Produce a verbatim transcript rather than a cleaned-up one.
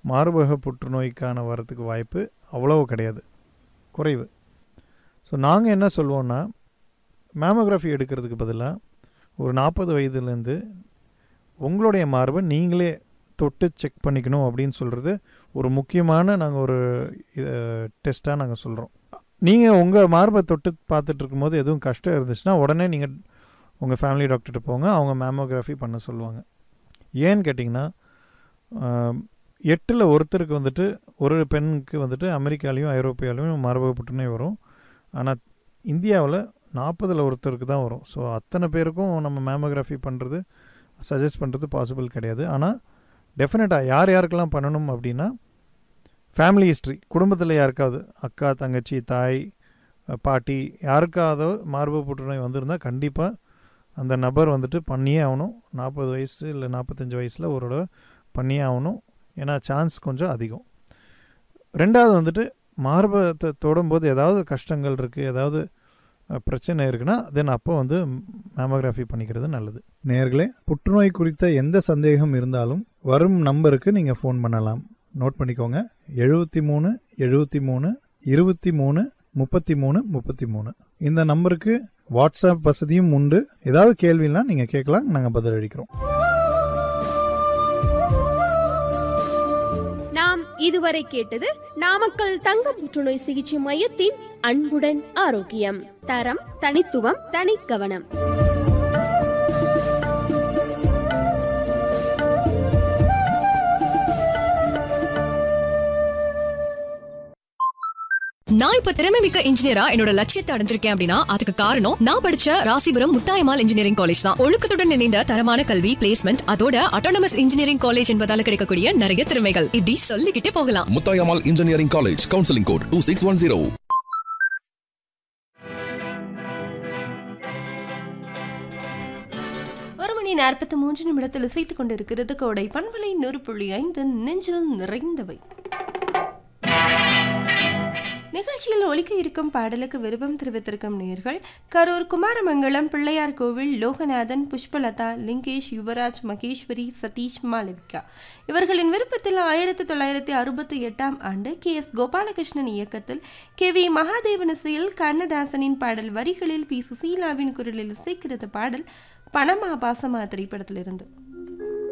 மார்பக புற்றுநோய்க்கான வரத்துக்கு வாய்ப்பு அவ்வளவு கிடையாது, குறைவு. ஸோ நாங்கள் என்ன சொல்லுவோன்னா, மேமோகிராஃபி எடுக்கிறதுக்கு பதிலாக ஒரு நாற்பது வயதுலேருந்து உங்களுடைய மார்பை நீங்களே தொட்டு செக் பண்ணிக்கணும் அப்படின்னு சொல்கிறது ஒரு முக்கியமான நாங்கள் ஒரு டெஸ்ட்டாக நாங்கள் சொல்கிறோம். நீங்கள் உங்கள் மார்பை தொட்டு பார்த்துட்டு இருக்கும்போது எதுவும் கஷ்டம் இருந்துச்சுன்னா உடனே நீங்கள் உங்கள் ஃபேமிலி டாக்டர்கிட்ட போங்க, அவங்க மேமோகிராஃபி பண்ண சொல்லுவாங்க. ஏன்னு கேட்டிங்கன்னா, எட்டில் ஒருத்தருக்கு வந்துட்டு ஒரு பெண்ணுக்கு வந்துட்டு அமெரிக்காலையும் ஐரோப்பியாலையும் மார்பக புற்றுநோய் வரும். ஆனால் இந்தியாவில் நாற்பதில் ஒருத்தருக்கு தான் வரும். ஸோ அத்தனை பேருக்கும் நம்ம மேமோகிராஃபி பண்ணுறது சஜஸ்ட் பண்ணுறது பாசிபிள் கிடையாது. ஆனால் டெஃபினட்டாக யார் யாருக்கெல்லாம் பண்ணணும் அப்படின்னா, ஃபேமிலி ஹிஸ்ட்ரி, குடும்பத்தில் யாருக்காவது அக்கா, தங்கச்சி, தாய், பாட்டி யாருக்காவது மார்பக புற்றுநோய் வந்திருந்தால் கண்டிப்பாக அந்த நபர் வந்துட்டு பண்ணியே ஆகணும். நாற்பது வயசு இல்லை நாற்பத்தஞ்சு வயசில் ஒரு தடவை பண்ணியே ஆகணும். ஏன்னா சான்ஸ் கொஞ்சம் அதிகம். ரெண்டாவது வந்துட்டு மார்பகத்தை தொடும்போது ஏதாவது கஷ்டங்கள் இருக்குது, ஏதாவது பிரச்சனை இருக்குன்னா தென் அப்போ வந்து மேமோகிராஃபி பண்ணிக்கிறது நல்லது. நேயர்களே, புற்றுநோய் குறித்த எந்த சந்தேகம் இருந்தாலும் வரும் நம்பருக்கு நீங்கள் ஃபோன் பண்ணலாம். நோட் பண்ணிக்கோங்க, எழுபத்தி மூணு எழுபத்தி மூணு இருபத்தி மூணு முப்பத்தி மூணு முப்பத்தி மூணு. இந்த நம்பருக்கு வாட்ஸ்அப் வசதியும் உண்டு. ஏதாவது கேள்வினா நீங்கள் கேட்கலாம், நாங்கள் பதிலளிக்கிறோம். நாம் இதுவரை கேட்டது நாமக்கல் தங்க புற்றுநோய் சிகிச்சை மையத்தின் அன்புடன் ஆரோக்கியம். தரம், தனித்துவம், தனிக்கவனம். நான் இப்ப திறமை மிக்க இன்ஜினியரா என்னோட லட்சியத்தை அடைஞ்சிருக்கேன் அப்படின்னா அதுக்கு காரணம் நான் படிச்ச ராசிபுரம் முத்தாயம்மாள் இன்ஜினியரிங் காலேஜ் தான். ஒழுக்கத்துடன் இணைந்த தரமான கல்வி, பிளேஸ்மெண்ட், அதோட அட்டானமஸ் இன்ஜினியரிங் காலேஜ் என்பதால கிடைக்கக்கூடிய நிறைய திறமைகள் இப்படி சொல்லிக்கிட்டே போகலாம். Muthayammal engineering college, counselling code two six one zero. ஒரு மணி நாற்பத்தி மூன்று நிமிடத்தில் இசைத்துக் கொண்டிருக்கிறது கோடை பண்பலை நூறு புள்ளி ஐந்து நெஞ்சில் நிறைந்தவை. நிகழ்ச்சியில் ஒலிக்க இருக்கும் பாடலுக்கு விருப்பம் தெரிவித்திருக்கும் நேயர்கள் கரூர் குமாரமங்கலம் பிள்ளையார் கோவில் லோகநாதன், புஷ்பலதா, லிங்கேஷ், யுவராஜ், மகேஸ்வரி, சதீஷ், மாளவிகா. இவர்களின் விருப்பத்தில் ஆயிரத்தி தொள்ளாயிரத்தி அறுபத்தி எட்டாம் ஆண்டு கே எஸ் கோபாலகிருஷ்ணன் இயக்கத்தில் கே வி மகாதேவன் இசையில் கண்ணதாசனின் பாடல் வரிகளில் பி சுசீலாவின் குரலில் இசைக்கிறது பாடல் பணமா பாசமா திரைப்படத்திலிருந்து.